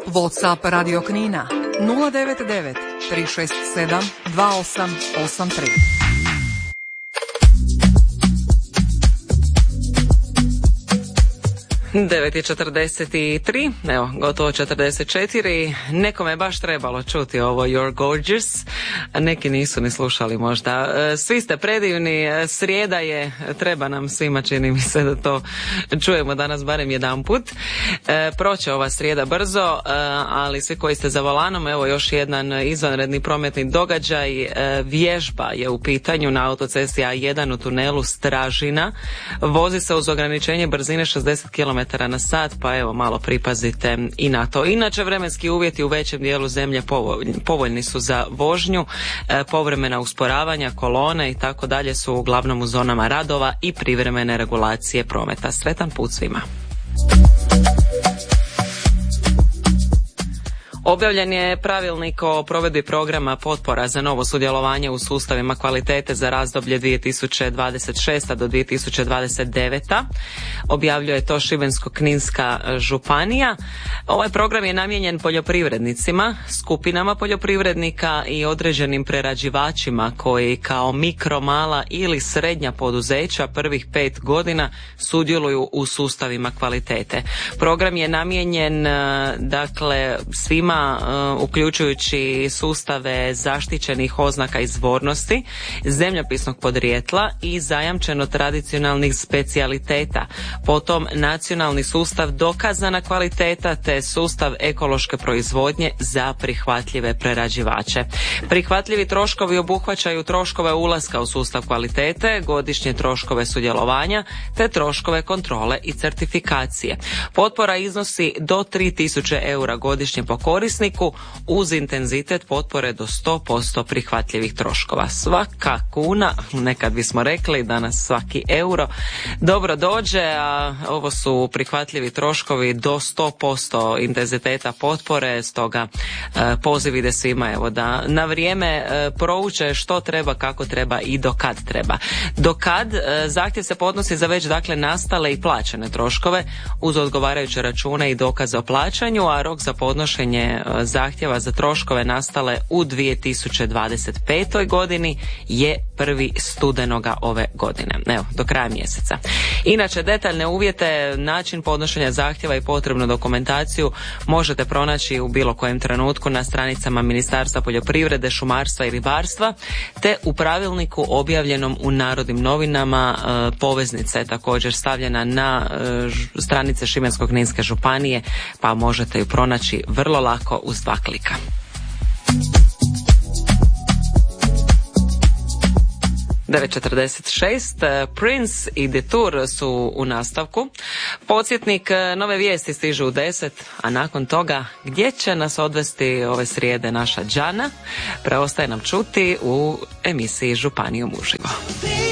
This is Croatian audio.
WhatsApp Radio Knina 099 367 2883. Devet je 43, evo, gotovo 44. Nekome je baš trebalo čuti ovo You're Gorgeous, a neki nisu ni slušali možda. Svi ste predivni, srijeda je, treba nam svima, čini mi se da to čujemo danas barem jedan put. Proće ova srijeda brzo, ali svi koji ste za volanom, evo još jedan izvanredni prometni događaj. Vježba je u pitanju na autocesti A1 u tunelu Stražina. Vozi se uz ograničenje brzine 60 km na sat, pa evo malo pripazite i na to. Inače, vremenski uvjeti u većem dijelu zemlje povoljni su za vožnju, povremena usporavanja, kolone i tako dalje su uglavnom u zonama radova i privremene regulacije prometa. Sretan put svima. Objavljen je pravilnik o provedbi programa potpora za novo sudjelovanje u sustavima kvalitete za razdoblje 2026. do 2029. Objavljuje to Šibensko-kninska županija. Ovaj program je namijenjen poljoprivrednicima, skupinama poljoprivrednika i određenim prerađivačima koji kao mikro, mala ili srednja poduzeća prvih 5 godina sudjeluju u sustavima kvalitete. Program je namijenjen dakle svima, uključujući sustave zaštićenih oznaka izvornosti, zemljopisnog podrijetla i zajamčeno tradicionalnih specijaliteta. Potom nacionalni sustav dokazana kvaliteta te sustav ekološke proizvodnje za prihvatljive prerađivače. Prihvatljivi troškovi obuhvaćaju troškove ulaska u sustav kvalitete, godišnje troškove sudjelovanja te troškove kontrole i certifikacije. Potpora iznosi do 3.000 eura godišnje po korisniku uz intenzitet potpore do 100% prihvatljivih troškova. Svaka kuna, nekad bismo rekli, danas svaki euro, dobro dođe, a ovo su prihvatljivi troškovi do 100% intenziteta potpore, stoga poziv ide svima, evo, da na vrijeme prouče što treba, kako treba i do kad treba. Do kad zahtjev se podnosi za već dakle nastale i plaćene troškove uz odgovarajuće račune i dokaze o plaćanju, a rok za podnošenje zahtjeva za troškove nastale u 2025. godini je 1. studenoga ove godine. Evo, do kraja mjeseca. Inače, detaljne uvjete, način podnošenja zahtjeva i potrebnu dokumentaciju možete pronaći u bilo kojem trenutku na stranicama Ministarstva poljoprivrede, šumarstva i ribarstva, te u pravilniku objavljenom u Narodnim novinama. Poveznica je također stavljena na stranice Šibensko-kninske županije, pa možete ju pronaći vrlo lako uz 2 klika. (9:46) Prince i Detour su u nastavku. Podsjetnik, nove vijesti stižu u 10, a nakon toga gdje će nas odvesti ove srijede naša Đana, preostaje nam čuti u emisiji Županijom uživo.